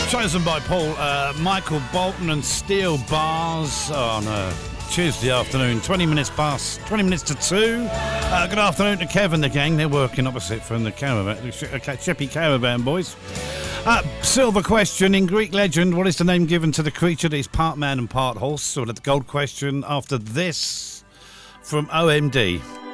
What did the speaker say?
Chosen by Paul, Michael Bolton and Steel Bars on Tuesday afternoon, 20 minutes to 2. Good afternoon to Kevin, the gang. They're working opposite from the caravan, Sheppy Caravan boys. Silver question. In Greek legend, what is the name given to the creature that is part man and part horse? Or the gold question after this from OMD.